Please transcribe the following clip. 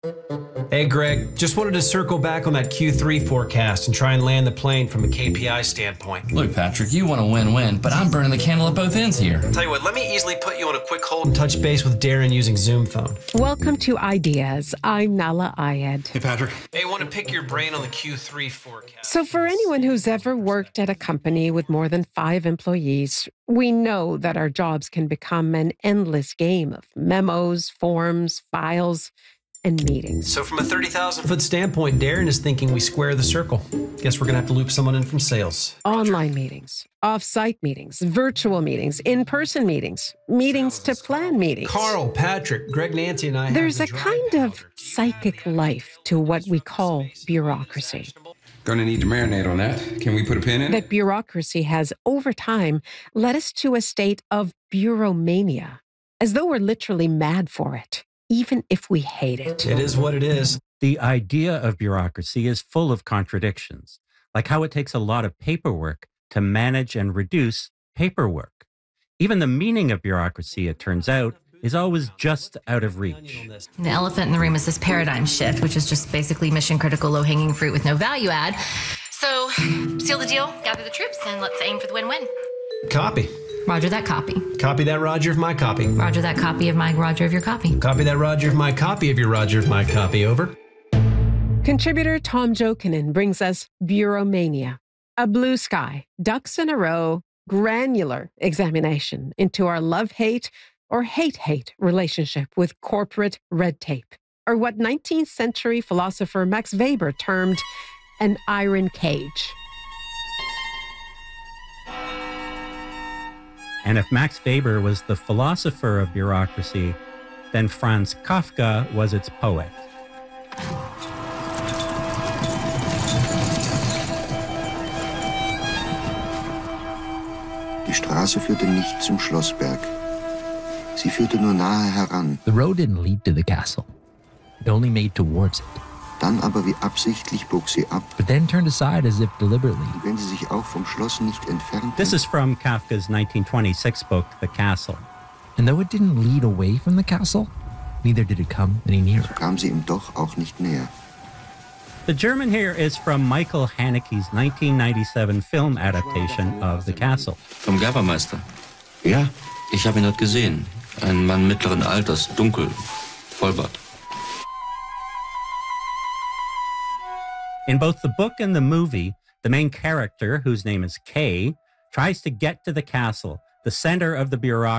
Hey, Greg, just wanted to circle back on that Q3 forecast and try and land the plane from a KPI standpoint. Look, Patrick, you want a win-win, but I'm burning the candle at both ends here. Tell you what, let me easily put you on a quick hold and touch base with Darren using Zoom phone. Welcome to Ideas. I'm Nala Ayed. Hey, Patrick. Hey, I want to pick your brain on the Q3 forecast. So for anyone who's ever worked at a company with more than 5 employees, we know that our jobs can become an endless game of memos, forms, files, and meetings. So from a 30,000-foot standpoint, Darren is thinking we square the circle. Guess we're going to have to loop someone in from sales. Online meetings, off-site meetings, virtual meetings, in-person meetings, meetings to plan meetings. Carl, Patrick, Greg, Nancy, and I There's a kind of psychic life to what we call bureaucracy. Gonna need to marinate on that. Can we put a pin in it? That bureaucracy has, over time, led us to a state of bureaumania, as though we're literally mad for it, even if we hate it. It is what it is. The idea of bureaucracy is full of contradictions, like how it takes a lot of paperwork to manage and reduce paperwork. Even the meaning of bureaucracy, it turns out, is always just out of reach. The elephant in the room is this paradigm shift, which is just basically mission-critical, low-hanging fruit with no value add. So, seal the deal, gather the troops, and let's aim for the win-win. Copy. Roger that copy. Copy that, Roger, of my copy. Roger that copy of my Roger of your copy. Copy that, Roger, of my copy of your Roger of my copy. Over. Contributor Tom Jokinen brings us Bureaumania, a blue sky, ducks in a row, granular examination into our love-hate or hate-hate relationship with corporate red tape, or what 19th century philosopher Max Weber termed an iron cage. And if Max Weber was the philosopher of bureaucracy, then Franz Kafka was its poet. Die Straße führte nicht zum Schlossberg. Sie führte nur nahe heran. The road didn't lead to the castle. It only made towards it. Dann aber wie absichtlich bog sie ab. But then turned aside as if deliberately. Und wenn sie sich auch vom Schloss nicht entfernte. This is from Kafka's 1926 book, The Castle. And though it didn't lead away from the castle, neither did it come any nearer. So kam sie ihm doch auch nicht näher. The German here is from Michael Haneke's 1997 film adaptation of The Castle. Vom Gerbermeister. Ja. Ich habe ihn dort gesehen. Ein Mann mittleren Alters, dunkel, Vollbart. In both the book and the movie, the main character, whose name is Kay, tries to get to the castle, the center of the bureaucracy.